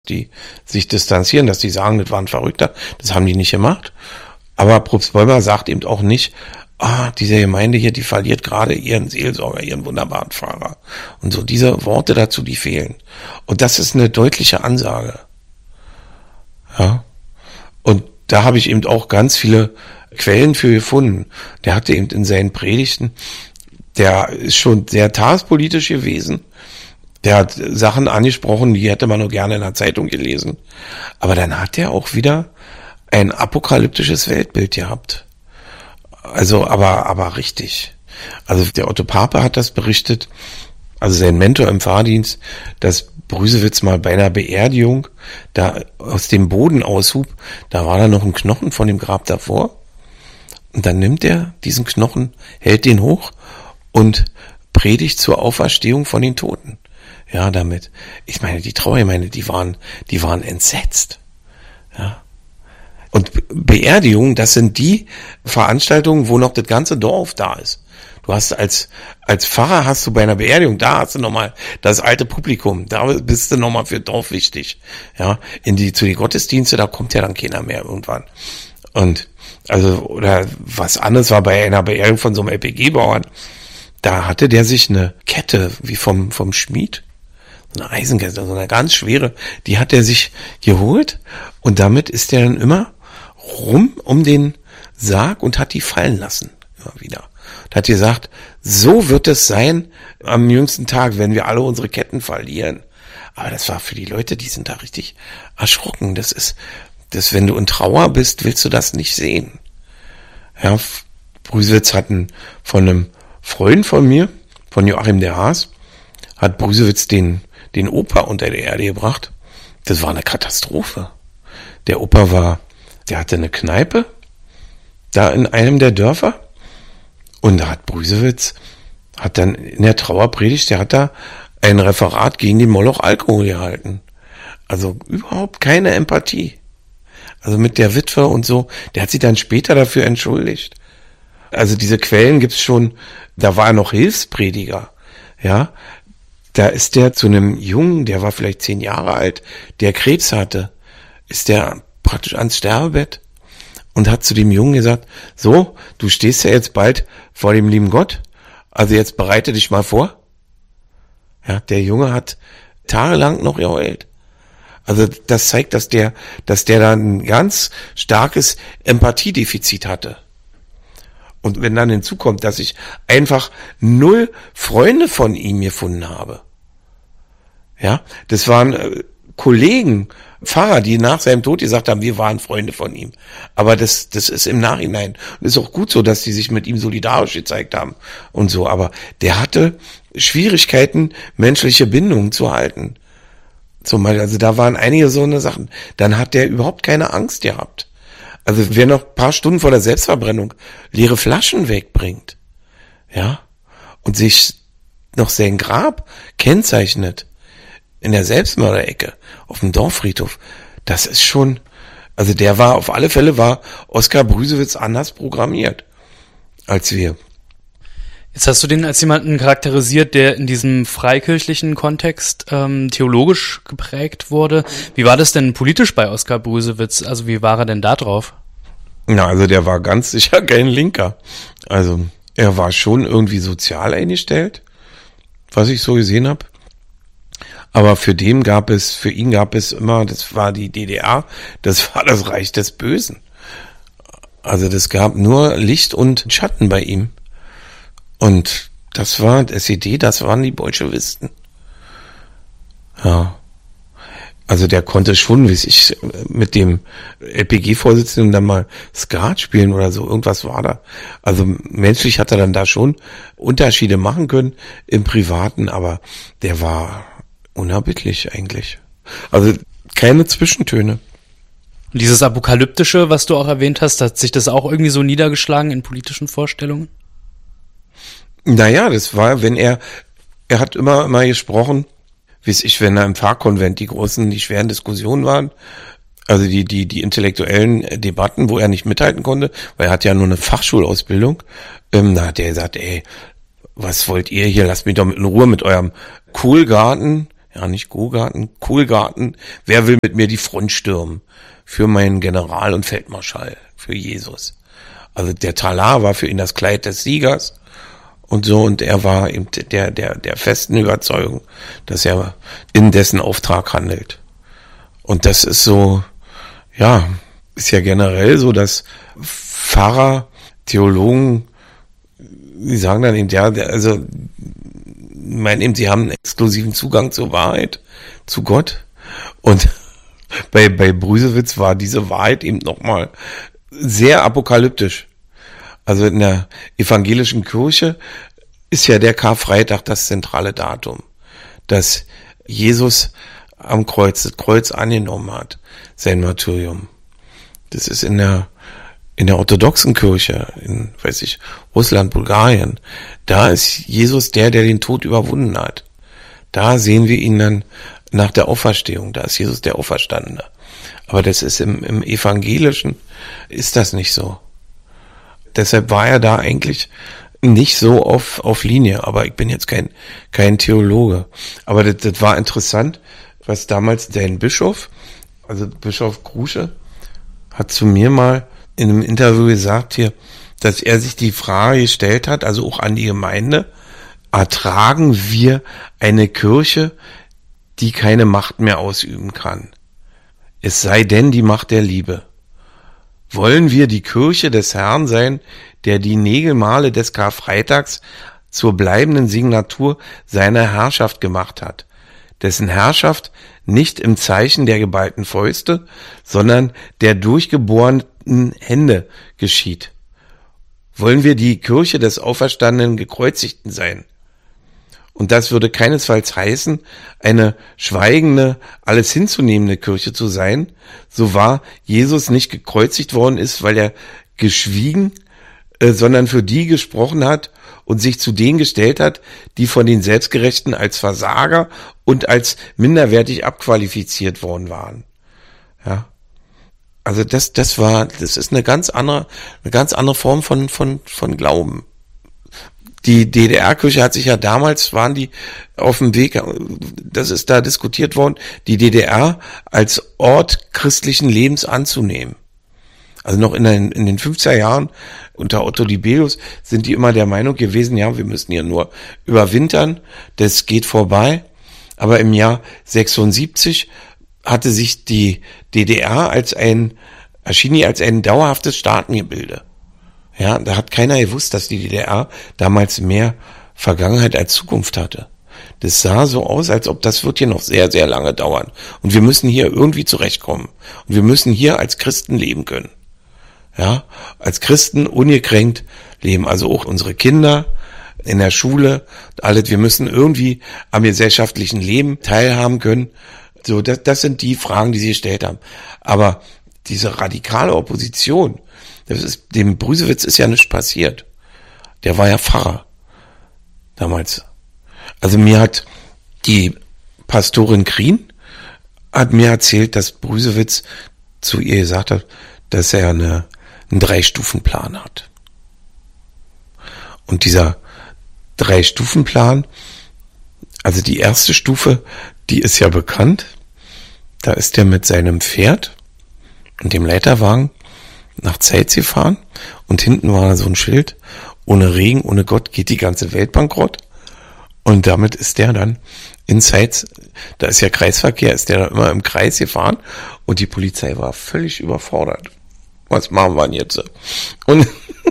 die sich distanzieren, dass die sagen, das war ein Verrückter. Das haben die nicht gemacht. Aber Propst Bäumer sagt eben auch nicht, diese Gemeinde hier, die verliert gerade ihren Seelsorger, ihren wunderbaren Pfarrer. Und so diese Worte dazu, die fehlen. Und das ist eine deutliche Ansage. Ja. Und da habe ich eben auch ganz viele Quellen für gefunden. Der hatte eben in seinen Predigten, der ist schon sehr tagespolitisch gewesen. Der hat Sachen angesprochen, die hätte man nur gerne in der Zeitung gelesen. Aber dann hat er auch wieder ein apokalyptisches Weltbild gehabt. Also, aber richtig. Also der Otto Pape hat das berichtet, also sein Mentor im Pfarrdienst, dass Brüsewitz mal bei einer Beerdigung da aus dem Boden aushub, da war da noch ein Knochen von dem Grab davor. Und dann nimmt er diesen Knochen, hält den hoch und predigt zur Auferstehung von den Toten. Ja, damit. Ich meine, die Trauergemeinde, die waren entsetzt. Ja. Und Beerdigungen, das sind die Veranstaltungen, wo noch das ganze Dorf da ist. Du hast als Pfarrer hast du bei einer Beerdigung, da hast du nochmal das alte Publikum, da bist du nochmal für Dorf wichtig. Ja, zu den Gottesdienste, da kommt ja dann keiner mehr irgendwann. Und, oder was anderes war bei einer Beerdigung von so einem LPG-Bauern, da hatte der sich eine Kette, wie vom Schmied, so eine Eisenkette, so eine ganz schwere, die hat er sich geholt und damit ist er dann immer rum um den Sarg und hat die fallen lassen, immer wieder. Und hat gesagt, so wird es sein am jüngsten Tag, wenn wir alle unsere Ketten verlieren. Aber das war für die Leute, die sind da richtig erschrocken. Das wenn du in Trauer bist, willst du das nicht sehen. Ja, Brüsewitz von einem Freund von mir, von Joachim der Haas, hat Brüsewitz den Opa unter der Erde gebracht. Das war eine Katastrophe. Der Opa der hatte eine Kneipe, da in einem der Dörfer, und da hat Brüsewitz, hat dann in der Trauerpredigt, der hat da ein Referat gegen den Moloch Alkohol gehalten. Also überhaupt keine Empathie. Also mit der Witwe und so, der hat sich dann später dafür entschuldigt. Also diese Quellen gibt's schon, da war er noch Hilfsprediger, ja. Da ist der zu einem Jungen, der war vielleicht 10 Jahre alt, der Krebs hatte, ist der praktisch ans Sterbebett und hat zu dem Jungen gesagt, so, du stehst ja jetzt bald vor dem lieben Gott, also jetzt bereite dich mal vor. Ja, der Junge hat tagelang noch geheult. Also das zeigt, dass der da ein ganz starkes Empathiedefizit hatte. Und wenn dann hinzukommt, dass ich einfach 0 Freunde von ihm gefunden habe. Ja, das waren Kollegen, Pfarrer, die nach seinem Tod gesagt haben, wir waren Freunde von ihm. Aber das ist im Nachhinein. Und ist auch gut so, dass die sich mit ihm solidarisch gezeigt haben und so. Aber der hatte Schwierigkeiten, menschliche Bindungen zu halten. Zum Beispiel, also da waren einige so eine Sachen. Dann hat der überhaupt keine Angst gehabt. Also wer noch ein paar Stunden vor der Selbstverbrennung leere Flaschen wegbringt, ja, und sich noch sein Grab kennzeichnet in der Selbstmörderecke auf dem Dorffriedhof, das ist schon, also auf alle Fälle war Oskar Brüsewitz anders programmiert als wir. Jetzt hast du den als jemanden charakterisiert, der in diesem freikirchlichen Kontext theologisch geprägt wurde. Wie war das denn politisch bei Oskar Brüsewitz? Also wie war er denn da drauf? Na, also der war ganz sicher kein Linker. Also er war schon irgendwie sozial eingestellt, was ich so gesehen habe. Aber für ihn gab es immer, das war die DDR, das war das Reich des Bösen. Also das gab nur Licht und Schatten bei ihm. Und das war SED, das waren die Bolschewisten. Ja. Also der konnte schon, wie ich mit dem LPG-Vorsitzenden dann mal Skat spielen oder so, irgendwas war da. Also menschlich hat er dann da schon Unterschiede machen können im Privaten, aber der war unerbittlich eigentlich. Also keine Zwischentöne. Und dieses Apokalyptische, was du auch erwähnt hast, hat sich das auch irgendwie so niedergeschlagen in politischen Vorstellungen? Naja, das war, wenn er hat immer gesprochen, wenn da im Pfarrkonvent die schweren Diskussionen waren, also die intellektuellen Debatten, wo er nicht mithalten konnte, weil er hat ja nur eine Fachschulausbildung, da hat er gesagt, was wollt ihr hier, lasst mich doch in Ruhe mit eurem Kohlgarten, ja nicht Kohlgarten, Kohlgarten, wer will mit mir die Front stürmen? Für meinen General und Feldmarschall, für Jesus. Also der Talar war für ihn das Kleid des Siegers und so, und er war eben der festen Überzeugung, dass er in dessen Auftrag handelt. Und das ist so, ja, ist ja generell so, dass Pfarrer, Theologen, die sagen dann eben, ja, also, meinen eben, sie haben einen exklusiven Zugang zur Wahrheit, zu Gott. Und bei Brüsewitz war diese Wahrheit eben nochmal sehr apokalyptisch. Also in der evangelischen Kirche ist ja der Karfreitag das zentrale Datum, dass Jesus am Kreuz, das Kreuz angenommen hat, sein Martyrium. Das ist in der orthodoxen Kirche, in, Russland, Bulgarien, da ist Jesus der den Tod überwunden hat. Da sehen wir ihn dann nach der Auferstehung, da ist Jesus der Auferstandene. Aber das ist im Evangelischen, ist das nicht so. Deshalb war er da eigentlich nicht so auf Linie, aber ich bin jetzt kein Theologe. Aber das war interessant, was damals dein Bischof, also Bischof Krusche, hat zu mir mal in einem Interview gesagt hier, dass er sich die Frage gestellt hat, also auch an die Gemeinde, ertragen wir eine Kirche, die keine Macht mehr ausüben kann? Es sei denn die Macht der Liebe. Wollen wir die Kirche des Herrn sein, der die Nägelmale des Karfreitags zur bleibenden Signatur seiner Herrschaft gemacht hat, dessen Herrschaft nicht im Zeichen der geballten Fäuste, sondern der durchgebohrten Hände geschieht? Wollen wir die Kirche des auferstandenen Gekreuzigten sein? Und das würde keinesfalls heißen, eine schweigende, alles hinzunehmende Kirche zu sein, so wahr Jesus nicht gekreuzigt worden ist, weil er geschwiegen, sondern für die gesprochen hat und sich zu denen gestellt hat, die von den Selbstgerechten als Versager und als minderwertig abqualifiziert worden waren. Ja. Also das ist eine ganz andere Form von Glauben. Die DDR-Kirche hat sich ja damals, waren die auf dem Weg, das ist da diskutiert worden, die DDR als Ort christlichen Lebens anzunehmen. Also noch in den 50er Jahren unter Otto Dibelius sind die immer der Meinung gewesen, ja, wir müssen hier nur überwintern, das geht vorbei. Aber im Jahr 76 hatte sich die DDR erschien als ein dauerhaftes Staatengebilde. Ja, da hat keiner gewusst, dass die DDR damals mehr Vergangenheit als Zukunft hatte. Das sah so aus, als ob das wird hier noch sehr, sehr lange dauern. Und wir müssen hier irgendwie zurechtkommen. Und wir müssen hier als Christen leben können. Ja, als Christen ungekränkt leben. Also auch unsere Kinder in der Schule, alles. Wir müssen irgendwie am gesellschaftlichen Leben teilhaben können. So, das sind die Fragen, die sie gestellt haben. Aber diese radikale Opposition, dem Brüsewitz ist ja nichts passiert. Der war ja Pfarrer damals. Also mir hat die Pastorin Krien hat mir erzählt, dass Brüsewitz zu ihr gesagt hat, dass er einen 3-Stufen-Plan hat. Und dieser 3-Stufen-Plan, also die erste Stufe, die ist ja bekannt. Da ist er mit seinem Pferd und dem Leiterwagen nach Zeitz gefahren und hinten war so ein Schild, ohne Regen, ohne Gott geht die ganze Welt bankrott. Und damit ist der dann in Zeitz, da ist ja Kreisverkehr, ist der da immer im Kreis gefahren und die Polizei war völlig überfordert. Was machen wir denn jetzt? Und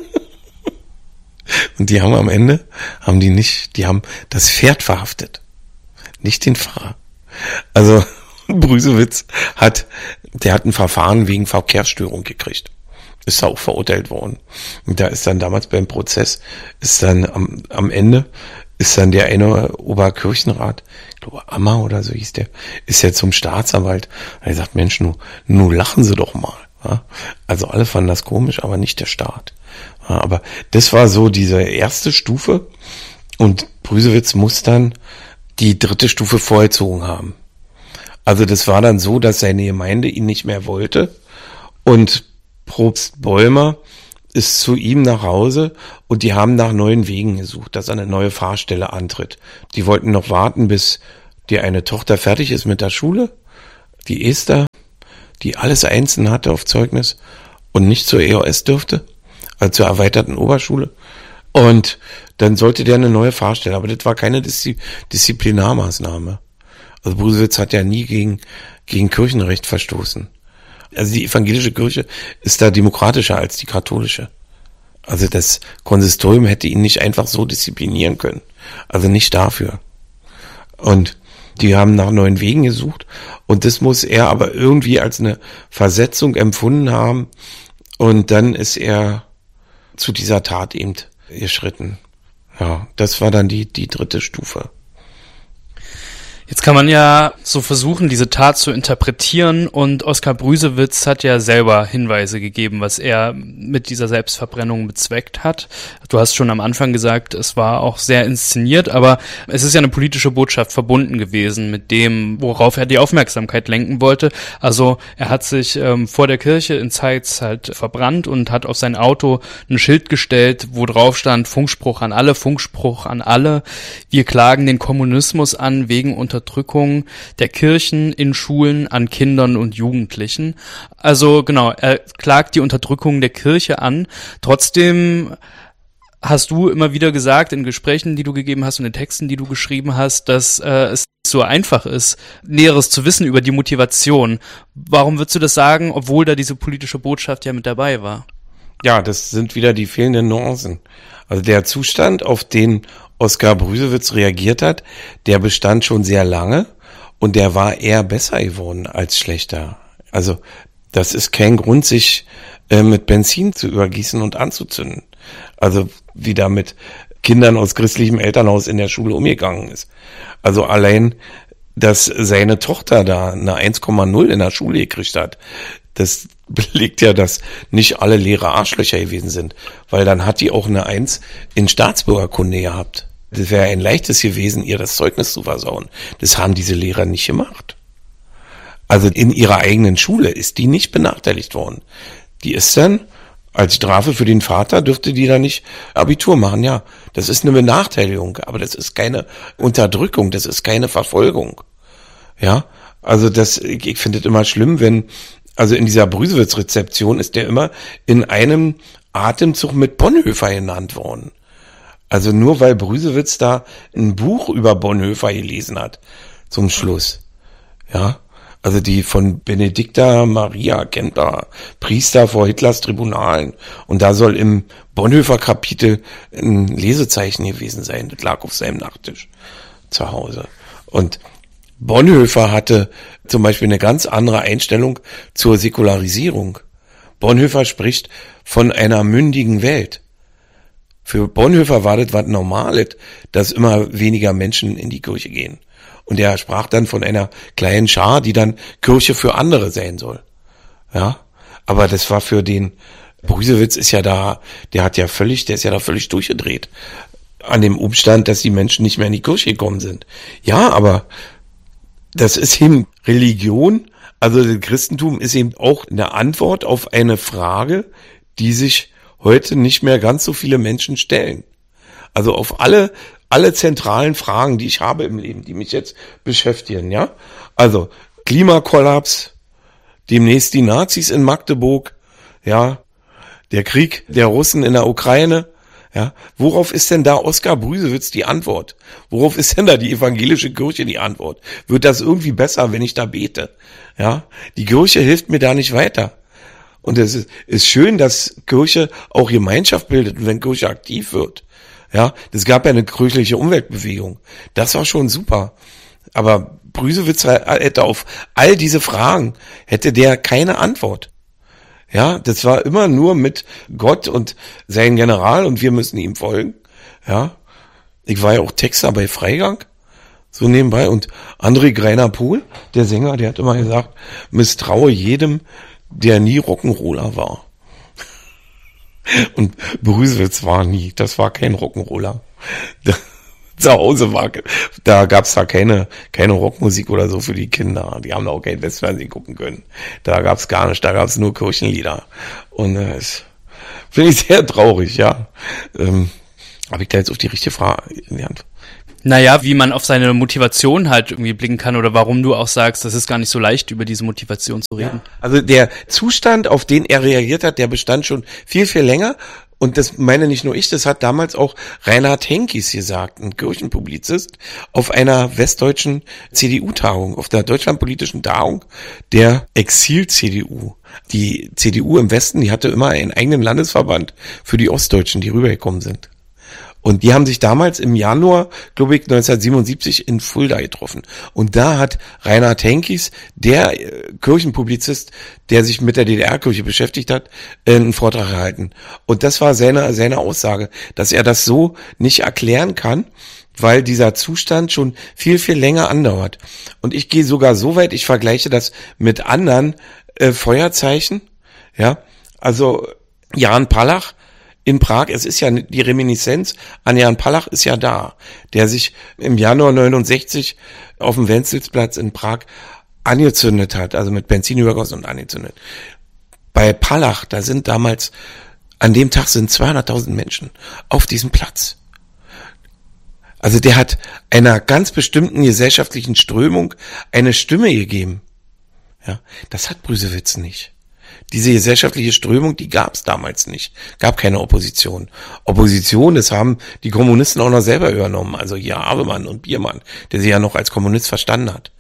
die haben am Ende, die haben das Pferd verhaftet, nicht den Fahrer. Also Brüsewitz hat ein Verfahren wegen Verkehrsstörung gekriegt. Ist auch verurteilt worden. Und da ist dann damals beim Prozess, ist dann am Ende, ist dann der eine Oberkirchenrat, ich glaube Ammer oder so hieß der, ist ja zum Staatsanwalt. Und er sagt, Mensch, nu lachen Sie doch mal. Ja? Also alle fanden das komisch, aber nicht der Staat. Ja, aber das war so diese erste Stufe und Brüsewitz muss dann die 3. Stufe vollzogen haben. Also das war dann so, dass seine Gemeinde ihn nicht mehr wollte und Propst Bäumer ist zu ihm nach Hause und die haben nach neuen Wegen gesucht, dass er eine neue Pfarrstelle antritt. Die wollten noch warten, bis die eine Tochter fertig ist mit der Schule, die Esther, die alles einzeln hatte auf Zeugnis und nicht zur EOS dürfte, also zur erweiterten Oberschule. Und dann sollte der eine neue Fahrstelle, aber das war keine Disziplinarmaßnahme. Also Brusewitz hat ja nie gegen Kirchenrecht verstoßen. Also die evangelische Kirche ist da demokratischer als die katholische. Also das Konsistorium hätte ihn nicht einfach so disziplinieren können. Also nicht dafür. Und die haben nach neuen Wegen gesucht und das muss er aber irgendwie als eine Versetzung empfunden haben und dann ist er zu dieser Tat eben geschritten. Ja, das war dann die dritte Stufe. Jetzt kann man ja so versuchen, diese Tat zu interpretieren und Oskar Brusewitz hat ja selber Hinweise gegeben, was er mit dieser Selbstverbrennung bezweckt hat. Du hast schon am Anfang gesagt, es war auch sehr inszeniert, aber es ist ja eine politische Botschaft verbunden gewesen mit dem, worauf er die Aufmerksamkeit lenken wollte. Also er hat sich vor der Kirche in Zeitz halt verbrannt und hat auf sein Auto ein Schild gestellt, wo drauf stand, Funkspruch an alle, wir klagen den Kommunismus an wegen Unterdrückung der Kirchen in Schulen an Kindern und Jugendlichen. Also genau, er klagt die Unterdrückung der Kirche an. Trotzdem hast du immer wieder gesagt in Gesprächen, die du gegeben hast und in Texten, die du geschrieben hast, dass es so einfach ist, Näheres zu wissen über die Motivation. Warum würdest du das sagen, obwohl da diese politische Botschaft ja mit dabei war? Ja, das sind wieder die fehlenden Nuancen. Also der Zustand, auf den Oskar Brusewitz reagiert hat, der bestand schon sehr lange und der war eher besser geworden als schlechter. Also das ist kein Grund, sich mit Benzin zu übergießen und anzuzünden. Also wie da mit Kindern aus christlichem Elternhaus in der Schule umgegangen ist. Also allein, dass seine Tochter da eine 1,0 in der Schule gekriegt hat, das belegt ja, dass nicht alle Lehrer Arschlöcher gewesen sind, weil dann hat die auch eine 1 in Staatsbürgerkunde gehabt. Das wäre ein leichtes gewesen, ihr das Zeugnis zu versauen. Das haben diese Lehrer nicht gemacht. Also in ihrer eigenen Schule ist die nicht benachteiligt worden. Die ist dann, als Strafe für den Vater, dürfte die da nicht Abitur machen. Ja, das ist eine Benachteiligung, aber das ist keine Unterdrückung, das ist keine Verfolgung. Ja, also ich finde es immer schlimm, wenn, also in dieser Brusewitz-Rezeption ist der immer in einem Atemzug mit Bonhoeffer genannt worden. Also nur weil Brusewitz da ein Buch über Bonhoeffer gelesen hat, zum Schluss. Ja, also die von Benedicta Maria Kempter, Priester vor Hitlers Tribunalen. Und da soll im Bonhoeffer-Kapitel ein Lesezeichen gewesen sein. Das lag auf seinem Nachttisch zu Hause. Und Bonhoeffer hatte zum Beispiel eine ganz andere Einstellung zur Säkularisierung. Bonhoeffer spricht von einer mündigen Welt. Für Bonhoeffer war das was Normales, dass immer weniger Menschen in die Kirche gehen. Und er sprach dann von einer kleinen Schar, die dann Kirche für andere sein soll. Ja, aber das war für den Brusewitz ist ja da, der ist ja da völlig durchgedreht. An dem Umstand, dass die Menschen nicht mehr in die Kirche gekommen sind. Ja, aber das ist eben Religion, also das Christentum ist eben auch eine Antwort auf eine Frage, die sich heute nicht mehr ganz so viele Menschen stellen. Also auf alle zentralen Fragen, die ich habe im Leben, die mich jetzt beschäftigen, ja. Also Klimakollaps, demnächst die Nazis in Magdeburg, ja, der Krieg der Russen in der Ukraine, ja. Worauf ist denn da Oskar Brusewitz die Antwort? Worauf ist denn da die evangelische Kirche die Antwort? Wird das irgendwie besser, wenn ich da bete? Ja, die Kirche hilft mir da nicht weiter. Und es ist schön, dass Kirche auch Gemeinschaft bildet und wenn Kirche aktiv wird. Ja, das gab ja eine kirchliche Umweltbewegung. Das war schon super. Aber Brusewitz hätte auf all diese Fragen, hätte der keine Antwort. Ja, das war immer nur mit Gott und sein General und wir müssen ihm folgen. Ja, ich war ja auch Texter bei Freigang, so nebenbei. Und André Greiner-Pohl, der Sänger, der hat immer gesagt, misstraue jedem, der nie Rock'n'Roller war. Und Brusewitz das war kein Rock'n'Roller. Zu Hause da gab's da keine Rockmusik oder so für die Kinder. Die haben da auch kein Westfernsehen gucken können. Da gab's gar nicht, da gab's nur Kirchenlieder. Und das finde ich sehr traurig, ja. Habe ich da jetzt auf die richtige Frage in die Hand? Naja, wie man auf seine Motivation halt irgendwie blicken kann oder warum du auch sagst, das ist gar nicht so leicht, über diese Motivation zu reden. Ja. Also der Zustand, auf den er reagiert hat, der bestand schon viel, viel länger. Und das meine nicht nur ich, das hat damals auch Reinhard Henkis gesagt, ein Kirchenpublizist, auf einer westdeutschen CDU-Tagung, auf der deutschlandpolitischen Tagung der Exil-CDU. Die CDU im Westen, die hatte immer einen eigenen Landesverband für die Ostdeutschen, die rübergekommen sind. Und die haben sich damals im Januar, glaube ich, 1977 in Fulda getroffen. Und da hat Reinhard Henkis, der Kirchenpublizist, der sich mit der DDR-Kirche beschäftigt hat, einen Vortrag gehalten. Und das war seine Aussage, dass er das so nicht erklären kann, weil dieser Zustand schon viel, viel länger andauert. Und ich gehe sogar so weit, ich vergleiche das mit anderen Feuerzeichen. Ja, also Jan Palach in Prag, es ist ja die Reminiszenz an Jan Palach ist ja da, der sich im Januar 69 auf dem Wenzelsplatz in Prag angezündet hat, also mit Benzin übergossen und angezündet. Bei Palach, da sind damals, an dem Tag sind 200.000 Menschen auf diesem Platz. Also der hat einer ganz bestimmten gesellschaftlichen Strömung eine Stimme gegeben. Ja, das hat Brüsewitz nicht. Diese gesellschaftliche Strömung, die gab es damals nicht. Gab keine Opposition. Opposition, das haben die Kommunisten auch noch selber übernommen. Also hier Havemann und Biermann, der sich ja noch als Kommunist verstanden hat.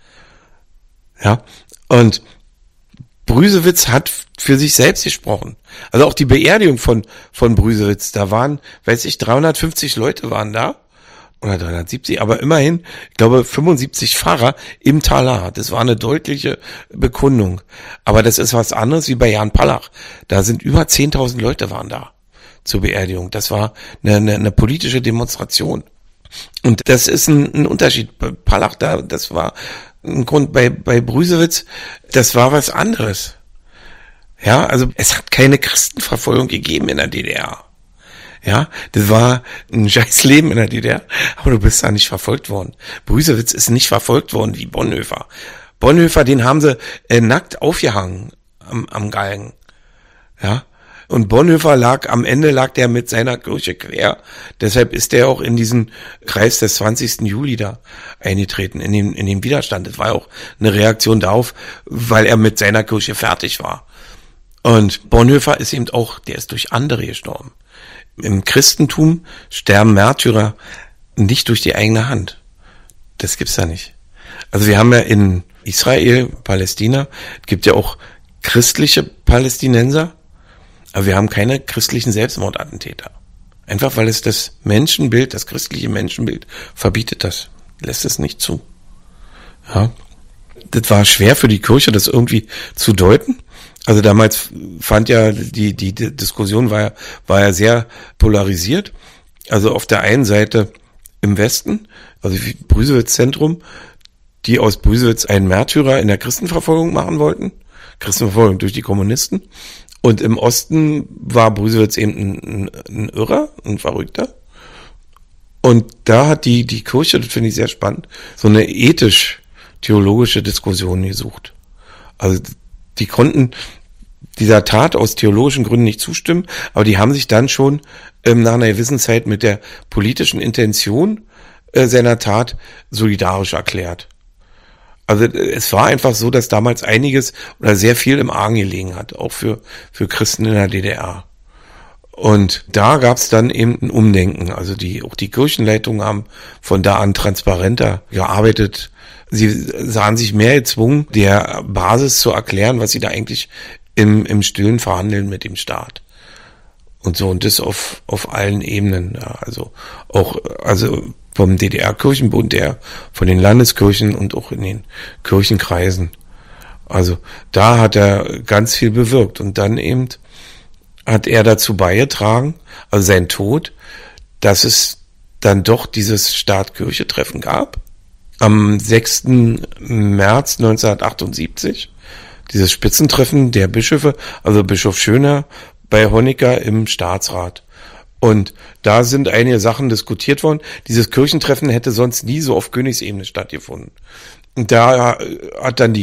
Ja, und Brüsewitz hat für sich selbst gesprochen. Also auch die Beerdigung von Brüsewitz, da waren, 350 Leute waren da. Oder 370, aber immerhin, ich glaube, 75 Pfarrer im Talar. Das war eine deutliche Bekundung. Aber das ist was anderes wie bei Jan Palach. Da sind über 10.000 Leute waren da zur Beerdigung. Das war eine politische Demonstration. Und das ist ein Unterschied. Bei Palach, das war ein Grund. Bei Brüsewitz, das war was anderes. Ja, also es hat keine Christenverfolgung gegeben in der DDR. Ja, das war ein scheiß Leben in der DDR, aber du bist da nicht verfolgt worden. Brüsewitz ist nicht verfolgt worden wie Bonhoeffer. Bonhoeffer, den haben sie nackt aufgehangen am Galgen. Ja, und Bonhoeffer am Ende lag der mit seiner Kirche quer. Deshalb ist der auch in diesen Kreis des 20. Juli da eingetreten, in den Widerstand. Das war ja auch eine Reaktion darauf, weil er mit seiner Kirche fertig war. Und Bonhoeffer ist eben auch, der ist durch andere gestorben. Im Christentum sterben Märtyrer nicht durch die eigene Hand. Das gibt's da nicht. Also wir haben ja in Israel, Palästina, gibt ja auch christliche Palästinenser, aber wir haben keine christlichen Selbstmordattentäter. Einfach weil es das Menschenbild, das christliche Menschenbild verbietet das, lässt es nicht zu. Ja. Das war schwer für die Kirche, das irgendwie zu deuten. Also damals fand ja die Diskussion war ja sehr polarisiert. Also auf der einen Seite im Westen, also wie Brüsewitz-Zentrum, die aus Brüsewitz einen Märtyrer in der Christenverfolgung machen wollten. Christenverfolgung durch die Kommunisten. Und im Osten war Brüsewitz eben ein Irrer, ein Verrückter. Und da hat die Kirche, das finde ich sehr spannend, so eine ethisch-theologische Diskussion gesucht. Also die konnten dieser Tat aus theologischen Gründen nicht zustimmen, aber die haben sich dann schon nach einer gewissen Zeit mit der politischen Intention seiner Tat solidarisch erklärt. Also es war einfach so, dass damals einiges oder sehr viel im Argen gelegen hat, auch für Christen in der DDR. Und da gab es dann eben ein Umdenken. Also auch die Kirchenleitungen haben von da an transparenter gearbeitet. Sie sahen sich mehr gezwungen, der Basis zu erklären, was sie da eigentlich im Stillen verhandeln mit dem Staat. Und so, und das auf allen Ebenen. Ja, also vom DDR-Kirchenbund, von den Landeskirchen und auch in den Kirchenkreisen. Also da hat er ganz viel bewirkt. Und dann eben hat er dazu beigetragen, also sein Tod, dass es dann doch dieses Staat-Kirche-Treffen gab. Am 6. März 1978, dieses Spitzentreffen der Bischöfe, also Bischof Schöner bei Honecker im Staatsrat. Und da sind einige Sachen diskutiert worden. Dieses Kirchentreffen hätte sonst nie so auf Königsebene stattgefunden. Und da hat dann die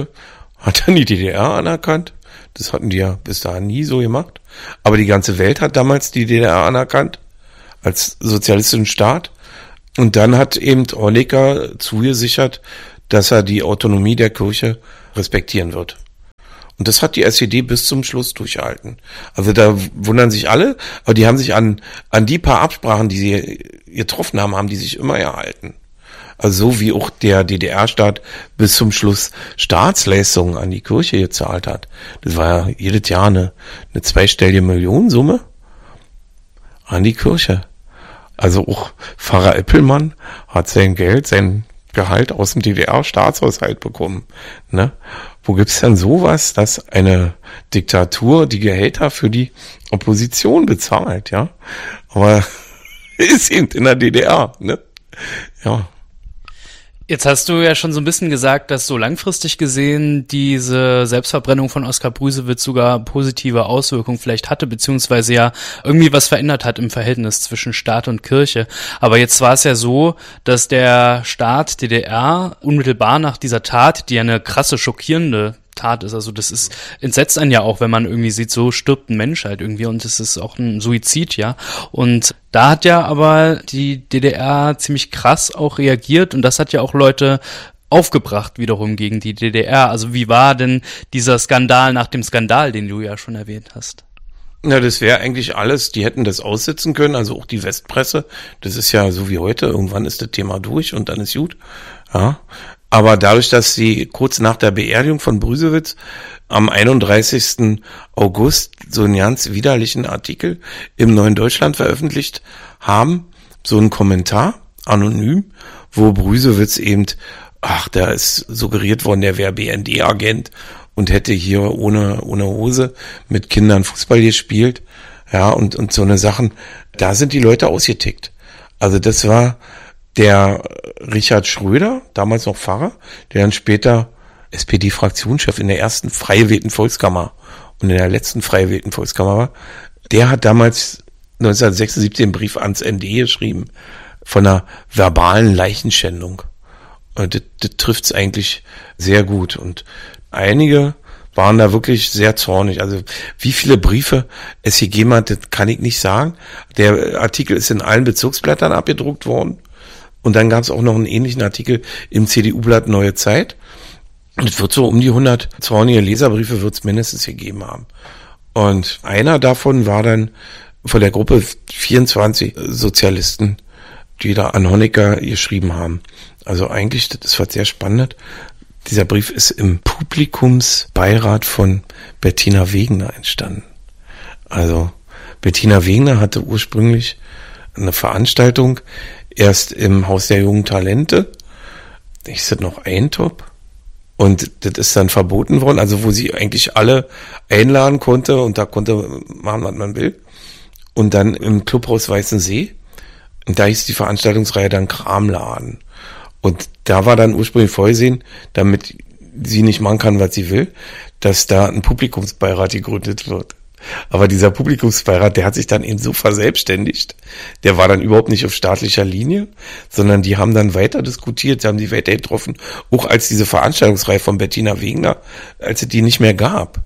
DDR anerkannt. Das hatten die ja bis dahin nie so gemacht. Aber die ganze Welt hat damals die DDR anerkannt als sozialistischen Staat. Und dann hat eben Honecker zugesichert, dass er die Autonomie der Kirche respektieren wird. Und das hat die SED bis zum Schluss durchgehalten. Also da wundern sich alle, aber die haben sich an die paar Absprachen, die sie getroffen haben die sich immer erhalten. Also so wie auch der DDR-Staat bis zum Schluss Staatsleistungen an die Kirche gezahlt hat. Das war ja jedes Jahr eine zweistellige Millionensumme an die Kirche. Also auch Pfarrer Eppelmann hat sein Gehalt aus dem DDR-Staatshaushalt bekommen. Ne? Wo gibt's denn sowas, dass eine Diktatur die Gehälter für die Opposition bezahlt, ja? Aber ist eben in der DDR, ne? Ja. Jetzt hast du ja schon so ein bisschen gesagt, dass so langfristig gesehen diese Selbstverbrennung von Oskar Brüsewitz sogar positive Auswirkungen vielleicht hatte, beziehungsweise ja irgendwie was verändert hat im Verhältnis zwischen Staat und Kirche. Aber jetzt war es ja so, dass der Staat DDR unmittelbar nach dieser Tat, die ja eine krasse, schockierende Tat ist, also das ist, entsetzt einen ja auch, wenn man irgendwie sieht, so stirbt ein Mensch halt irgendwie und das ist auch ein Suizid, ja. Und da hat ja aber die DDR ziemlich krass auch reagiert und das hat ja auch Leute aufgebracht wiederum gegen die DDR. Also wie war denn dieser Skandal nach dem Skandal, den du ja schon erwähnt hast? Na, das wäre eigentlich alles, die hätten das aussitzen können, also auch die Westpresse, das ist ja so wie heute, irgendwann ist das Thema durch und dann ist gut, ja. Aber dadurch, dass sie kurz nach der Beerdigung von Brüsewitz am 31. August so einen ganz widerlichen Artikel im Neuen Deutschland veröffentlicht haben, so einen Kommentar, anonym, wo Brüsewitz eben, da ist suggeriert worden, der wäre BND-Agent und hätte hier ohne Hose mit Kindern Fußball gespielt, ja, und so eine Sachen, da sind die Leute ausgetickt. Also das war der Richard Schröder, damals noch Pfarrer, der dann später SPD-Fraktionschef in der ersten frei gewählten Volkskammer und in der letzten frei gewählten Volkskammer war, der hat damals 1976 einen Brief ans ND geschrieben von einer verbalen Leichenschändung. Und das trifft's eigentlich sehr gut. Und einige waren da wirklich sehr zornig. Also wie viele Briefe es gegeben hat, das kann ich nicht sagen. Der Artikel ist in allen Bezirksblättern abgedruckt worden. Und dann gab es auch noch einen ähnlichen Artikel im CDU-Blatt Neue Zeit. Und es wird so um die 100 zornige Leserbriefe wird es mindestens gegeben haben. Und einer davon war dann von der Gruppe 24 Sozialisten, die da an Honecker geschrieben haben. Also eigentlich, das war sehr spannend. Dieser Brief ist im Publikumsbeirat von Bettina Wegner entstanden. Also Bettina Wegner hatte ursprünglich eine Veranstaltung erst im Haus der jungen Talente, ich sag noch Eintop, und das ist dann verboten worden, also wo sie eigentlich alle einladen konnte und da konnte machen, was man will. Und dann im Clubhaus Weißensee, und da hieß die Veranstaltungsreihe dann Kramladen. Und da war dann ursprünglich vorgesehen, damit sie nicht machen kann, was sie will, dass da ein Publikumsbeirat gegründet wird. Aber dieser Publikumsbeirat, der hat sich dann eben so verselbstständigt, der war dann überhaupt nicht auf staatlicher Linie, sondern die haben dann weiter diskutiert, haben die weiter getroffen, auch als diese Veranstaltungsreihe von Bettina Wegner, als es die nicht mehr gab.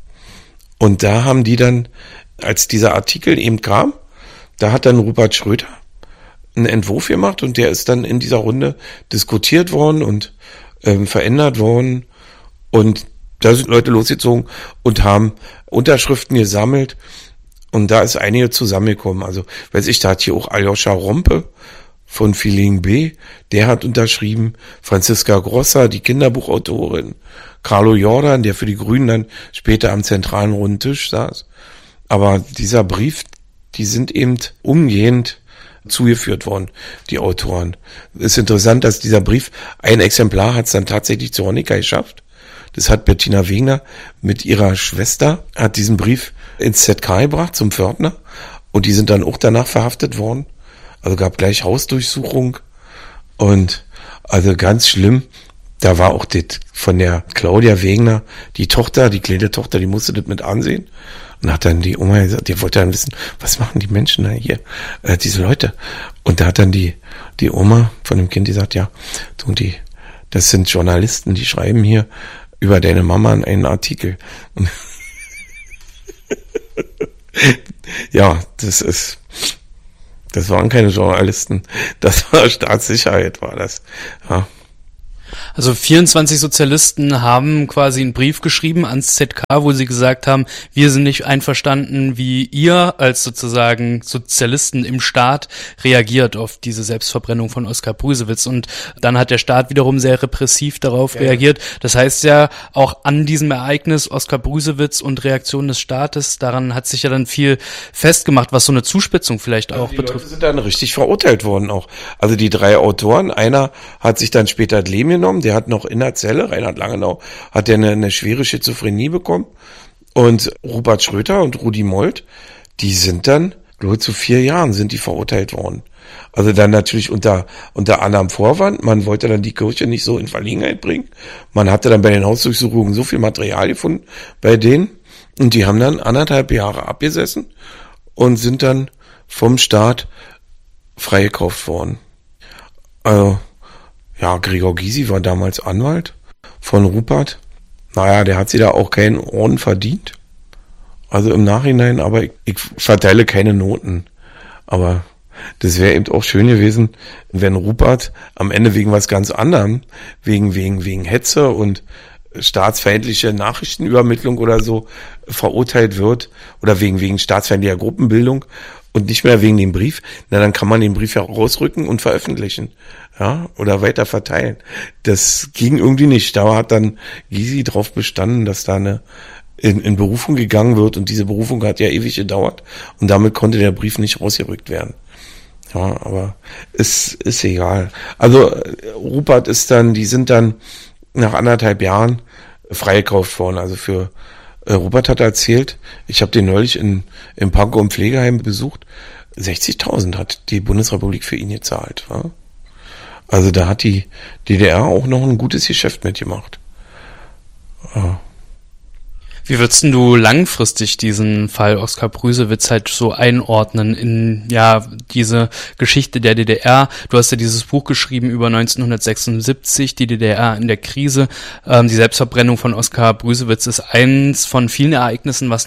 Und da haben die dann, als dieser Artikel eben kam, da hat dann Rupert Schröder einen Entwurf gemacht und der ist dann in dieser Runde diskutiert worden und verändert worden und da sind Leute losgezogen und haben Unterschriften gesammelt und da ist einige zusammengekommen. Also, weiß ich, da hat hier auch Aljoscha Rompe von Feeling B, der hat unterschrieben, Franziska Grosser, die Kinderbuchautorin, Carlo Jordan, der für die Grünen dann später am zentralen runden Tisch saß. Aber dieser Brief, die sind eben umgehend zugeführt worden, die Autoren. Es ist interessant, dass dieser Brief, ein Exemplar hat es dann tatsächlich zu Honecker geschafft. Das hat Bettina Wegner mit ihrer Schwester, hat diesen Brief ins ZK gebracht zum Pförtner und die sind dann auch danach verhaftet worden. Also gab gleich Hausdurchsuchung und also ganz schlimm. Da war auch das von der Claudia Wegner, die Tochter, die kleine Tochter, die musste das mit ansehen. Und hat dann die Oma gesagt, die wollte dann wissen, was machen die Menschen da hier, diese Leute. Und da hat dann die Oma von dem Kind gesagt, ja, du, das sind Journalisten, die schreiben hier über deine Mama einen Artikel. Und ja, das ist Das waren keine Journalisten. Das war Staatssicherheit, war das. Ja. Also 24 Sozialisten haben quasi einen Brief geschrieben ans ZK, wo sie gesagt haben, wir sind nicht einverstanden, wie ihr als sozusagen Sozialisten im Staat reagiert auf diese Selbstverbrennung von Oskar Brusewitz. Und dann hat der Staat wiederum sehr repressiv darauf reagiert. Das heißt ja, auch an diesem Ereignis Oskar Brusewitz und Reaktion des Staates, daran hat sich ja dann viel festgemacht, was so eine Zuspitzung vielleicht auch betrifft. Die Leute sind dann richtig verurteilt worden auch. Also die 3 Autoren, einer hat sich dann später das Leben genommen, der hat noch in der Zelle, Reinhard Langenau, hat der eine schwere Schizophrenie bekommen. Und Rupert Schröter und Rudi Molt, die sind dann, nur zu 4 Jahren sind die verurteilt worden. Also dann natürlich unter anderem Vorwand, man wollte dann die Kirche nicht so in Verlegenheit bringen. Man hatte dann bei den Hausdurchsuchungen so viel Material gefunden bei denen. Und die haben dann 1,5 Jahre abgesessen und sind dann vom Staat freigekauft worden. Also, ja, Gregor Gysi war damals Anwalt von Rupert. Naja, der hat sich da auch keinen Orden verdient. Also im Nachhinein, aber ich verteile keine Noten. Aber das wäre eben auch schön gewesen, wenn Rupert am Ende wegen was ganz anderem, wegen Hetze und staatsfeindliche Nachrichtenübermittlung oder so verurteilt wird oder wegen staatsfeindlicher Gruppenbildung und nicht mehr wegen dem Brief, na dann kann man den Brief ja rausrücken und veröffentlichen, ja, oder weiter verteilen. Das ging irgendwie nicht. Da hat dann Gysi drauf bestanden, dass da in Berufung gegangen wird und diese Berufung hat ja ewig gedauert und damit konnte der Brief nicht rausgerückt werden. Ja, aber ist egal. Also Rupert die sind dann nach 1,5 Jahren freigekauft worden. Also für Rupert hat erzählt, ich habe den neulich im Pankow im Pflegeheim besucht, 60.000 hat die Bundesrepublik für ihn gezahlt. Ja? Also da hat die DDR auch noch ein gutes Geschäft mitgemacht. Ja. Wie würdest du langfristig diesen Fall Oskar Brusewitz halt so einordnen in, ja, diese Geschichte der DDR? Du hast ja dieses Buch geschrieben über 1976, die DDR in der Krise. Die Selbstverbrennung von Oskar Brusewitz ist eins von vielen Ereignissen, was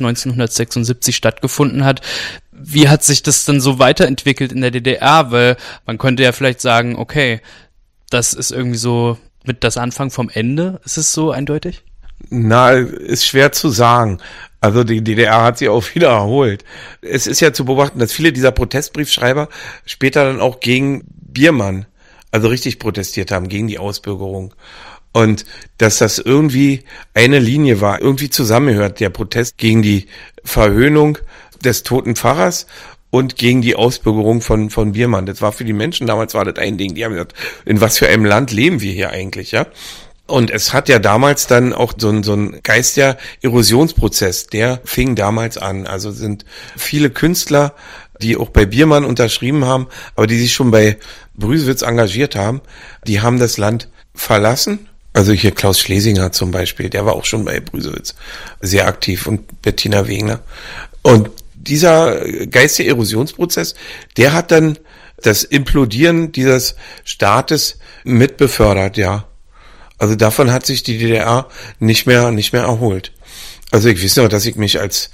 1976 stattgefunden hat. Wie hat sich das dann so weiterentwickelt in der DDR? Weil man könnte ja vielleicht sagen, okay, das ist irgendwie so mit das Anfang vom Ende. Ist es so eindeutig? Na, ist schwer zu sagen. Also die DDR hat sich auch wieder erholt. Es ist ja zu beobachten, dass viele dieser Protestbriefschreiber später dann auch gegen Biermann, also richtig protestiert haben, gegen die Ausbürgerung. Und dass das irgendwie eine Linie war, irgendwie zusammengehört, der Protest gegen die Verhöhnung des toten Pfarrers und gegen die Ausbürgerung von Biermann. Das war für die Menschen damals war das ein Ding. Die haben gesagt, in was für einem Land leben wir hier eigentlich, ja? Und es hat ja damals dann auch so ein Geist der Erosionsprozess, der fing damals an. Also sind viele Künstler, die auch bei Biermann unterschrieben haben, aber die sich schon bei Brusewitz engagiert haben, die haben das Land verlassen. Also hier Klaus Schlesinger zum Beispiel, der war auch schon bei Brusewitz sehr aktiv und Bettina Wegner. Und dieser Geist der Erosionsprozess, der hat dann das Implodieren dieses Staates mit befördert, ja. Also davon hat sich die DDR nicht mehr erholt. Also ich weiß noch, dass ich mich als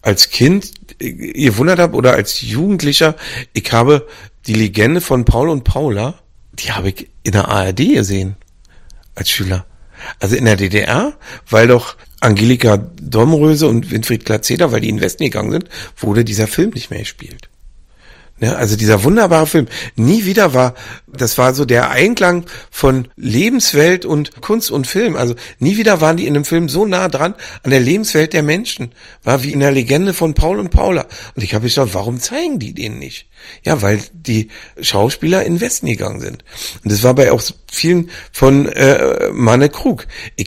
Kind gewundert habe oder als Jugendlicher, ich habe die Legende von Paul und Paula, die habe ich in der ARD gesehen als Schüler. Also in der DDR, weil doch Angelika Domröse und Winfried Glatzeder, weil die in den Westen gegangen sind, wurde dieser Film nicht mehr gespielt. Ja, also dieser wunderbare Film, nie wieder das war so der Einklang von Lebenswelt und Kunst und Film. Also nie wieder waren die in dem Film so nah dran an der Lebenswelt der Menschen. War wie in der Legende von Paul und Paula. Und ich habe mich gedacht, warum zeigen die den nicht? Ja, weil die Schauspieler in den Westen gegangen sind. Und das war bei auch vielen von Manne Krug.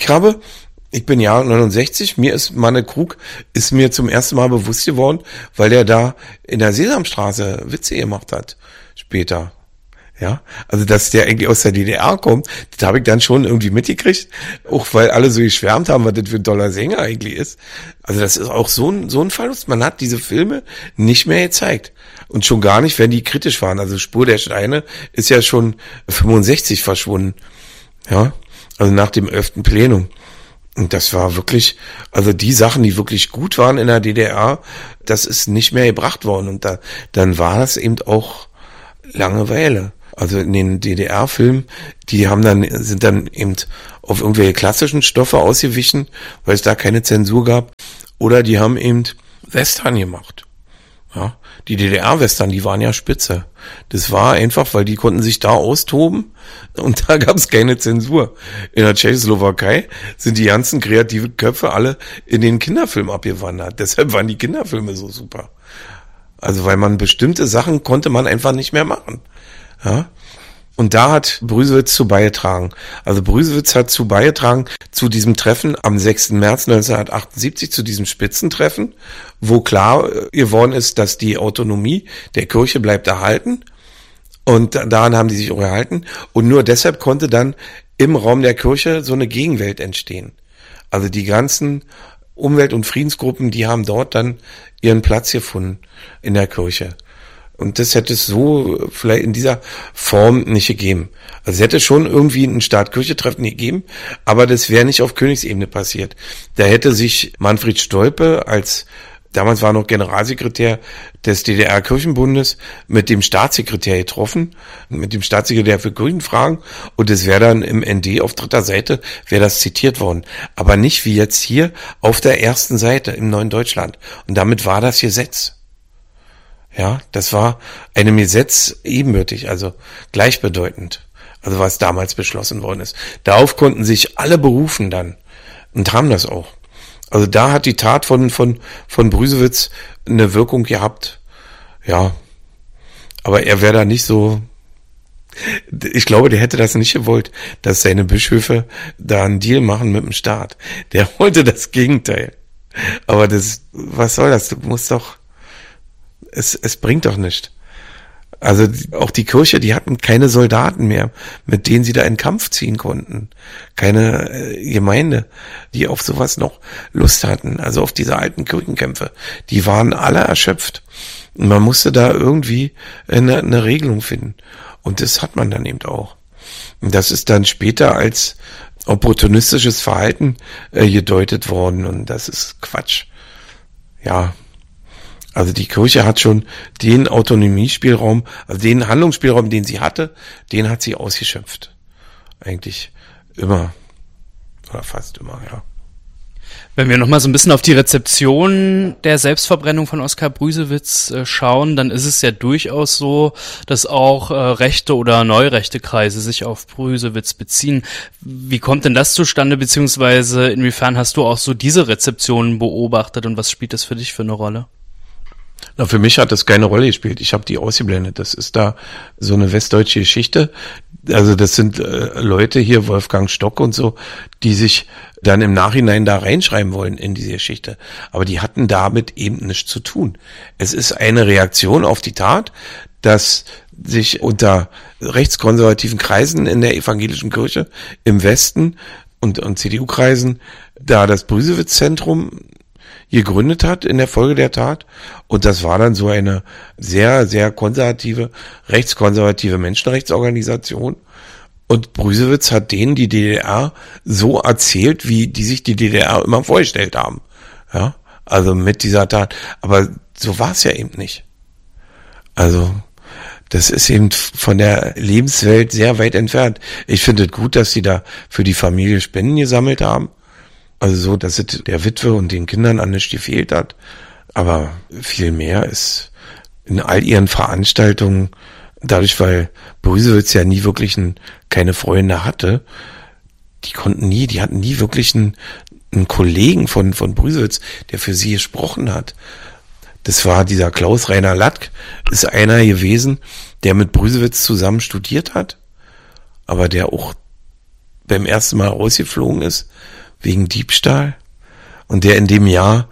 Ich bin Jahr 69, Manne Krug ist mir zum ersten Mal bewusst geworden, weil der da in der Sesamstraße Witze gemacht hat, später. Ja, also dass der eigentlich aus der DDR kommt, das habe ich dann schon irgendwie mitgekriegt, auch weil alle so geschwärmt haben, was das für ein toller Sänger eigentlich ist. Also das ist auch so ein Verlust. Man hat diese Filme nicht mehr gezeigt. Und schon gar nicht, wenn die kritisch waren. Also Spur der Steine ist ja schon 65 verschwunden. Ja, also nach dem 11. Plenum. Und das war wirklich, also die Sachen, die wirklich gut waren in der DDR, das ist nicht mehr gebracht worden. Und dann war das eben auch Langeweile. Also in den DDR-Filmen, sind dann eben auf irgendwelche klassischen Stoffe ausgewichen, weil es da keine Zensur gab. Oder die haben eben Western gemacht. Ja, die DDR-Western, die waren ja spitze. Das war einfach, weil die konnten sich da austoben und da gab es keine Zensur. In der Tschechoslowakei sind die ganzen kreativen Köpfe alle in den Kinderfilm abgewandert. Deshalb waren die Kinderfilme so super. Also weil man bestimmte Sachen konnte man einfach nicht mehr machen. Ja. Und da hat Brüsewitz zu beigetragen. Also Brüsewitz hat zu beigetragen zu diesem Treffen am 6. März 1978, zu diesem Spitzentreffen, wo klar geworden ist, dass die Autonomie der Kirche bleibt erhalten. Und daran haben die sich auch erhalten. Und nur deshalb konnte dann im Raum der Kirche so eine Gegenwelt entstehen. Also die ganzen Umwelt- und Friedensgruppen, die haben dort dann ihren Platz gefunden in der Kirche. Und das hätte es so vielleicht in dieser Form nicht gegeben. Also es hätte schon irgendwie ein Staat-Kirche-Treffen gegeben, aber das wäre nicht auf Königsebene passiert. Da hätte sich Manfred Stolpe damals war noch Generalsekretär des DDR-Kirchenbundes, mit dem Staatssekretär getroffen, mit dem Staatssekretär für Kirchenfragen, und es wäre dann im ND auf 3. Seite, wäre das zitiert worden. Aber nicht wie jetzt hier auf der 1. Seite im Neuen Deutschland. Und damit war das Gesetz. Ja, das war einem Gesetz ebenbürtig, also gleichbedeutend, also was damals beschlossen worden ist. Darauf konnten sich alle berufen dann und haben das auch. Also da hat die Tat von Brüsewitz eine Wirkung gehabt. Ja, aber er wäre da nicht so, ich glaube, der hätte das nicht gewollt, dass seine Bischöfe da einen Deal machen mit dem Staat. Der wollte das Gegenteil. Aber was soll das? Du musst doch, es bringt doch nichts. Also auch die Kirche, die hatten keine Soldaten mehr, mit denen sie da in Kampf ziehen konnten. Keine Gemeinde, die auf sowas noch Lust hatten. Also auf diese alten Kirchenkämpfe. Die waren alle erschöpft. Und man musste da irgendwie eine Regelung finden. Und das hat man dann eben auch. Und das ist dann später als opportunistisches Verhalten gedeutet worden. Und das ist Quatsch. Ja. Also die Kirche hat schon den Autonomiespielraum, also den Handlungsspielraum, den sie hatte, den hat sie ausgeschöpft. Eigentlich immer. Oder fast immer, ja. Wenn wir nochmal so ein bisschen auf die Rezeption der Selbstverbrennung von Oskar Brüsewitz schauen, dann ist es ja durchaus so, dass auch rechte oder neurechte Kreise sich auf Brüsewitz beziehen. Wie kommt denn das zustande, beziehungsweise inwiefern hast du auch so diese Rezeption beobachtet und was spielt das für dich für eine Rolle? Na, für mich hat das keine Rolle gespielt. Ich habe die ausgeblendet. Das ist da so eine westdeutsche Geschichte. Also das sind Leute hier, Wolfgang Stock und so, die sich dann im Nachhinein da reinschreiben wollen in diese Geschichte. Aber die hatten damit eben nichts zu tun. Es ist eine Reaktion auf die Tat, dass sich unter rechtskonservativen Kreisen in der evangelischen Kirche im Westen und CDU-Kreisen da das Brüsewitz-Zentrum gegründet hat in der Folge der Tat. Und das war dann so eine sehr, sehr konservative, rechtskonservative Menschenrechtsorganisation. Und Brüsewitz hat denen die DDR so erzählt, wie die sich die DDR immer vorgestellt haben. Ja, also mit dieser Tat. Aber so war es ja eben nicht. Also das ist eben von der Lebenswelt sehr weit entfernt. Ich finde es gut, dass sie da für die Familie Spenden gesammelt haben. Also so, dass es der Witwe und den Kindern an nichts gefehlt hat. Aber viel mehr ist in all ihren Veranstaltungen, dadurch, weil Brüsewitz ja nie wirklich keine Freunde hatte, die hatten nie wirklich einen Kollegen von Brüsewitz, der für sie gesprochen hat. Das war dieser Klaus-Rainer Lattk, ist einer gewesen, der mit Brüsewitz zusammen studiert hat, aber der auch beim ersten Mal rausgeflogen ist, wegen Diebstahl. Und der im Jahr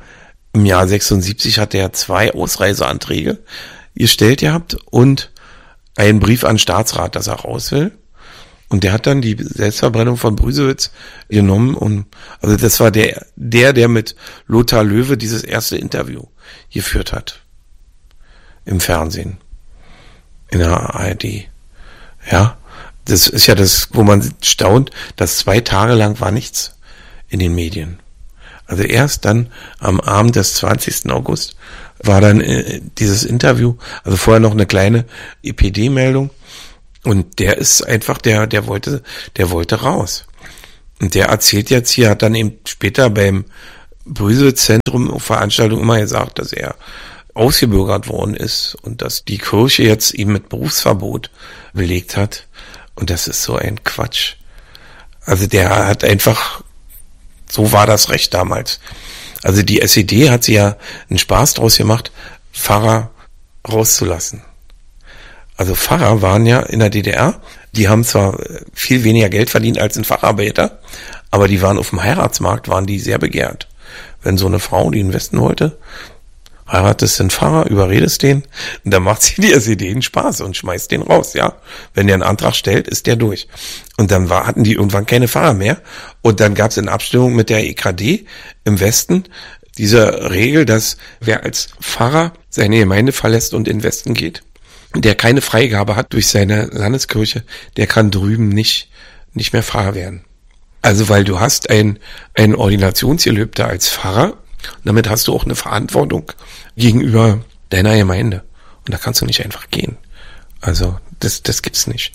76 hat er 2 Ausreiseanträge gestellt gehabt und einen Brief an Staatsrat, dass er raus will. Und der hat dann die Selbstverbrennung von Brüsewitz genommen also das war der mit Lothar Löwe dieses erste Interview geführt hat. Im Fernsehen. In der ARD. Ja. Das ist ja das, wo man staunt, dass 2 Tage lang war nichts in den Medien. Also erst dann am Abend des 20. August war dann dieses Interview, also vorher noch eine kleine EPD-Meldung. Und der ist einfach, der wollte raus. Und der erzählt jetzt hier, hat dann eben später beim Brüsewitz-Zentrum auf Veranstaltung immer gesagt, dass er ausgebürgert worden ist und dass die Kirche jetzt ihm mit Berufsverbot belegt hat. Und das ist so ein Quatsch. Also der hat einfach, so war das Recht damals. Also die SED hat sich ja einen Spaß draus gemacht, Pfarrer rauszulassen. Also Pfarrer waren ja in der DDR, die haben zwar viel weniger Geld verdient als ein Facharbeiter, aber die waren auf dem Heiratsmarkt, waren die sehr begehrt. Wenn so eine Frau, die in den Westen wollte, heiratest den Pfarrer, überredest den, und dann macht sie die SED einen Spaß und schmeißt den raus, ja. Wenn der einen Antrag stellt, ist der durch. Und dann hatten die irgendwann keine Pfarrer mehr. Und dann gab es in Abstimmung mit der EKD im Westen diese Regel, dass wer als Pfarrer seine Gemeinde verlässt und in den Westen geht, der keine Freigabe hat durch seine Landeskirche, der kann drüben nicht mehr Pfarrer werden. Also weil du hast ein Ordinationsgelübde als Pfarrer, und damit hast du auch eine Verantwortung gegenüber deiner Gemeinde. Und da kannst du nicht einfach gehen. Also das gibt's nicht.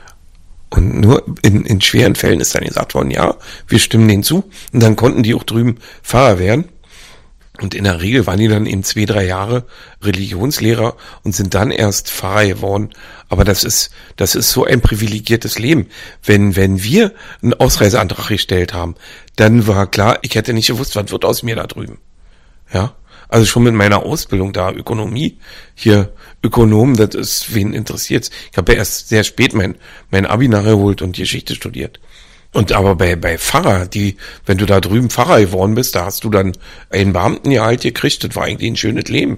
Und nur in schweren Fällen ist dann gesagt worden, ja, wir stimmen denen zu. Und dann konnten die auch drüben Pfarrer werden. Und in der Regel waren die dann eben 2-3 Jahre Religionslehrer und sind dann erst Pfarrer geworden. Aber das ist so ein privilegiertes Leben. Wenn wir einen Ausreiseantrag gestellt haben, dann war klar, ich hätte nicht gewusst, was wird aus mir da drüben. Ja, also schon mit meiner Ausbildung da, Ökonomie, hier Ökonom, das ist, wen interessiert's. Ich habe ja erst sehr spät mein Abi nachgeholt und Geschichte studiert. Und aber bei Pfarrer, wenn du da drüben Pfarrer geworden bist, da hast du dann einen Beamtengehalt gekriegt, das war eigentlich ein schönes Leben.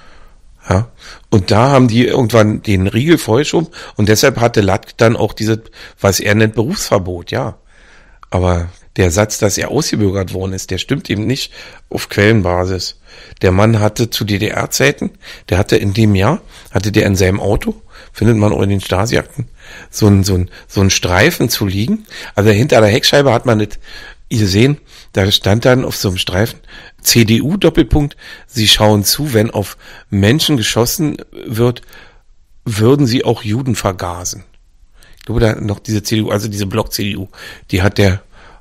Ja. Und da haben die irgendwann den Riegel vorgeschoben und deshalb hatte Latt dann auch dieses, was er nennt, Berufsverbot, ja. Aber der Satz, dass er ausgebürgert worden ist, der stimmt eben nicht auf Quellenbasis. Der Mann hatte zu DDR-Zeiten, der hatte in seinem Auto, findet man auch in den Stasi-Akten, so ein Streifen zu liegen. Also hinter der Heckscheibe hat man das gesehen, da stand dann auf so einem Streifen CDU Doppelpunkt, sie schauen zu, wenn auf Menschen geschossen wird, würden sie auch Juden vergasen. Ich glaube, da noch diese CDU, also diese Block-CDU, die hat der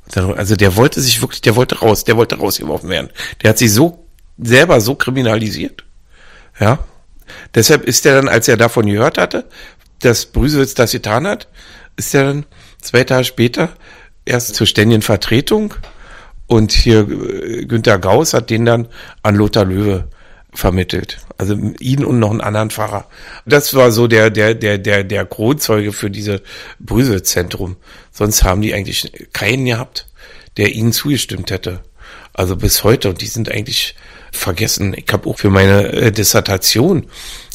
wollte rausgeworfen werden. Der hat sich selber so kriminalisiert. Ja. Deshalb ist er dann, als er davon gehört hatte, dass Brüsewitz das getan hat, ist er dann 2 Tage später erst zur ständigen Vertretung und hier Günter Gauss hat den dann an Lothar Löwe vermittelt. Also ihn und noch einen anderen Pfarrer. Das war so der Kronzeuge für diese Brüsewitz-Zentrum. Sonst haben die eigentlich keinen gehabt, der ihnen zugestimmt hätte. Also bis heute. Und die sind eigentlich vergessen. Ich habe auch für meine Dissertation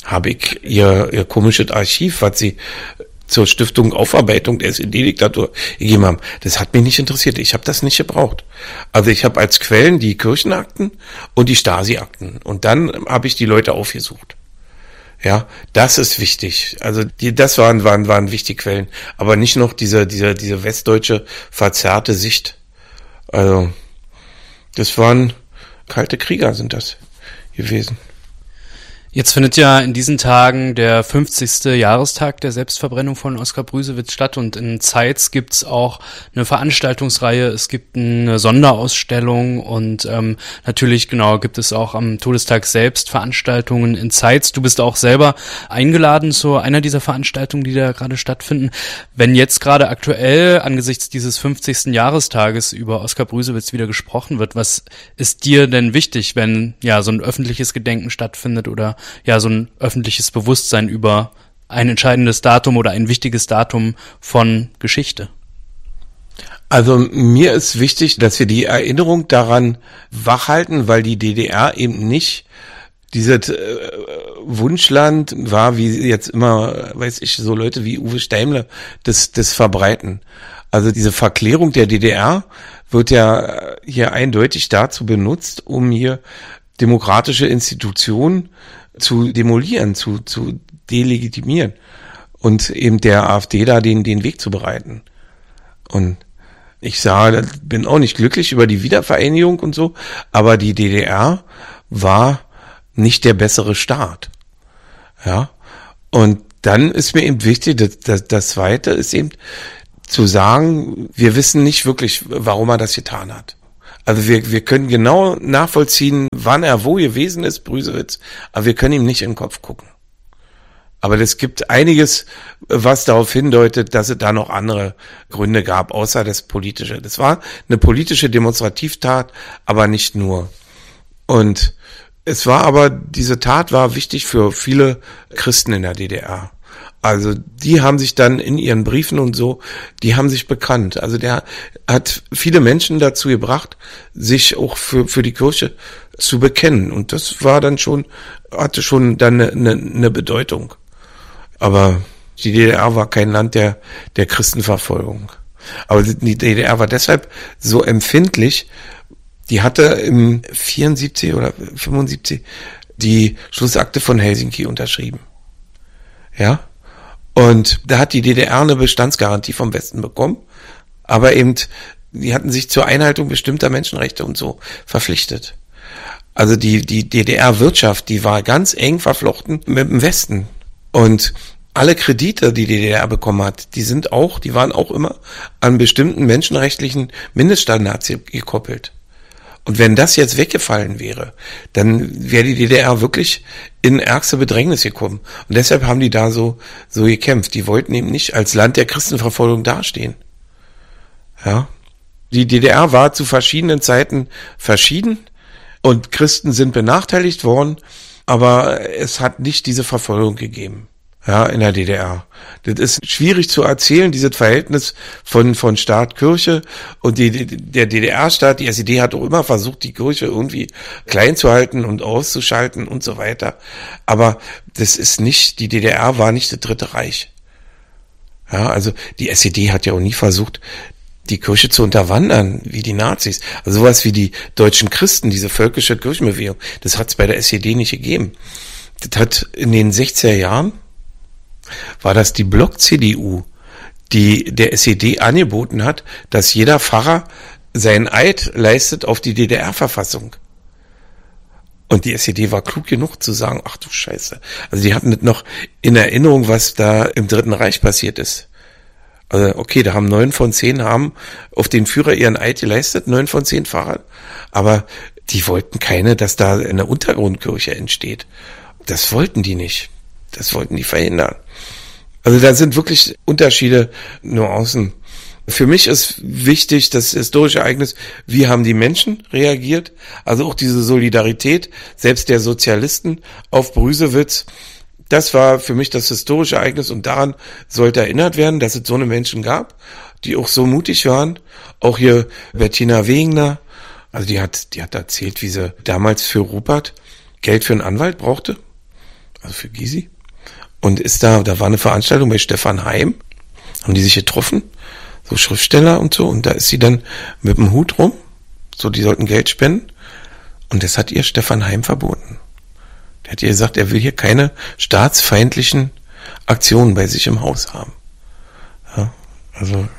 ihr komisches Archiv, was sie zur Stiftung Aufarbeitung der SED-Diktatur gegeben haben. Das hat mich nicht interessiert. Ich habe das nicht gebraucht. Also ich habe als Quellen die Kirchenakten und die Stasi-Akten. Und dann habe ich die Leute aufgesucht. Ja, das ist wichtig. Also das waren wichtige Quellen. Aber nicht noch diese westdeutsche verzerrte Sicht. Also das waren kalte Krieger sind das gewesen. Jetzt findet ja in diesen Tagen der 50. Jahrestag der Selbstverbrennung von Oskar Brüsewitz statt und in Zeitz gibt's auch eine Veranstaltungsreihe, es gibt eine Sonderausstellung und natürlich gibt es auch am Todestag selbst Veranstaltungen in Zeitz. Du bist auch selber eingeladen zu einer dieser Veranstaltungen, die da gerade stattfinden. Wenn jetzt gerade aktuell angesichts dieses 50. Jahrestages über Oskar Brüsewitz wieder gesprochen wird, was ist dir denn wichtig, wenn ja so ein öffentliches Gedenken stattfindet oder ja so ein öffentliches Bewusstsein über ein entscheidendes Datum oder ein wichtiges Datum von Geschichte? Also mir ist wichtig, dass wir die Erinnerung daran wachhalten, weil die DDR eben nicht dieses Wunschland war, wie jetzt immer, so Leute wie Uwe Steimle das verbreiten. Also diese Verklärung der DDR wird ja hier eindeutig dazu benutzt, um hier demokratische Institutionen zu demolieren, zu delegitimieren und eben der AfD da den Weg zu bereiten. Und bin auch nicht glücklich über die Wiedervereinigung und so, aber die DDR war nicht der bessere Staat. Ja. Und dann ist mir eben wichtig, das Zweite ist eben zu sagen, wir wissen nicht wirklich, warum er das getan hat. Also wir können genau nachvollziehen, wann er wo gewesen ist, Brüsewitz, aber wir können ihm nicht in den Kopf gucken. Aber es gibt einiges, was darauf hindeutet, dass es da noch andere Gründe gab, außer das Politische. Das war eine politische Demonstrativtat, aber nicht nur. Und diese Tat war wichtig für viele Christen in der DDR. Also die haben sich dann in ihren Briefen und so, die haben sich bekannt. Also der hat viele Menschen dazu gebracht, sich auch für die Kirche zu bekennen. Und das war dann hatte schon dann eine Bedeutung. Aber die DDR war kein Land der Christenverfolgung. Aber die DDR war deshalb so empfindlich. Die hatte im 74 oder 75 die Schlussakte von Helsinki unterschrieben. Ja. Und da hat die DDR eine Bestandsgarantie vom Westen bekommen, aber eben, die hatten sich zur Einhaltung bestimmter Menschenrechte und so verpflichtet. Also die DDR-Wirtschaft, die war ganz eng verflochten mit dem Westen. Und alle Kredite, die DDR bekommen hat, die waren auch immer an bestimmten menschenrechtlichen Mindeststandards gekoppelt. Und wenn das jetzt weggefallen wäre, dann wäre die DDR wirklich in ärgste Bedrängnis gekommen. Und deshalb haben die da so gekämpft. Die wollten eben nicht als Land der Christenverfolgung dastehen. Ja. Die DDR war zu verschiedenen Zeiten verschieden und Christen sind benachteiligt worden, aber es hat nicht diese Verfolgung gegeben. Ja, in der DDR. Das ist schwierig zu erzählen, dieses Verhältnis von Staat, Kirche und der DDR-Staat, die SED hat auch immer versucht, die Kirche irgendwie klein zu halten und auszuschalten und so weiter. Aber das ist nicht, die DDR war nicht das Dritte Reich. Ja, also die SED hat ja auch nie versucht, die Kirche zu unterwandern, wie die Nazis. Also sowas wie die deutschen Christen, diese völkische Kirchenbewegung, das hat es bei der SED nicht gegeben. Das hat in den 60er Jahren war das die Block-CDU, die der SED angeboten hat, dass jeder Pfarrer seinen Eid leistet auf die DDR-Verfassung. Und die SED war klug genug zu sagen, ach du Scheiße. Also die hatten das noch in Erinnerung, was da im Dritten Reich passiert ist. Also okay, da haben 9 von 10 haben auf den Führer ihren Eid geleistet, 9 von 10 Pfarrer. Aber die wollten dass da eine Untergrundkirche entsteht. Das wollten die nicht. Das wollten die verhindern. Also da sind wirklich Unterschiede, Nuancen. Für mich ist wichtig, das historische Ereignis, wie haben die Menschen reagiert? Also auch diese Solidarität, selbst der Sozialisten auf Brüsewitz. Das war für mich das historische Ereignis und daran sollte erinnert werden, dass es so eine Menschen gab, die auch so mutig waren. Auch hier Bettina Wegener, also die hat erzählt, wie sie damals für Rupert Geld für einen Anwalt brauchte, also für Gysi. Und da war eine Veranstaltung bei Stefan Heim, haben die sich getroffen, so Schriftsteller und so, und da ist sie dann mit dem Hut rum, so die sollten Geld spenden, und das hat ihr Stefan Heim verboten. Der hat ihr gesagt, er will hier keine staatsfeindlichen Aktionen bei sich im Haus haben. Ja, also,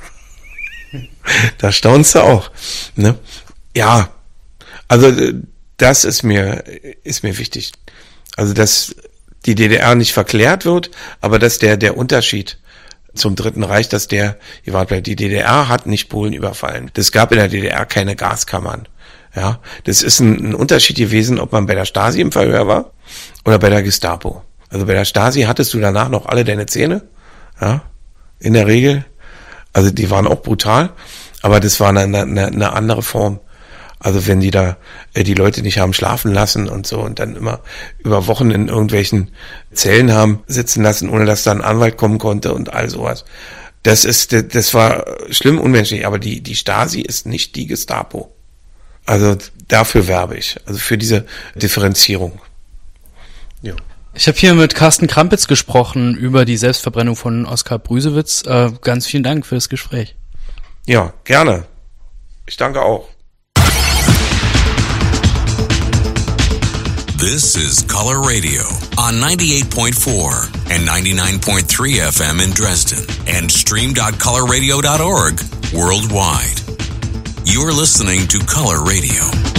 da staunst du auch, ne? Ja, also, das ist mir wichtig. Also, dass die DDR nicht verklärt wird, aber dass der Unterschied zum Dritten Reich, dass die DDR hat nicht Polen überfallen. Das gab in der DDR keine Gaskammern. Ja, das ist ein Unterschied gewesen, ob man bei der Stasi im Verhör war oder bei der Gestapo. Also bei der Stasi hattest du danach noch alle deine Zähne, ja, in der Regel. Also die waren auch brutal, aber das war eine andere Form. Also wenn die da die Leute nicht haben schlafen lassen und so und dann immer über Wochen in irgendwelchen Zellen haben sitzen lassen, ohne dass da ein Anwalt kommen konnte und all sowas. Das war schlimm, unmenschlich, aber die Stasi ist nicht die Gestapo. Also dafür werbe ich, also für diese Differenzierung. Ja. Ich habe hier mit Carsten Krampitz gesprochen über die Selbstverbrennung von Oskar Brüsewitz. Ganz vielen Dank für das Gespräch. Ja, gerne. Ich danke auch. This is Color Radio on 98.4 and 99.3 FM in Dresden and stream.colorradio.org worldwide. You're listening to Color Radio.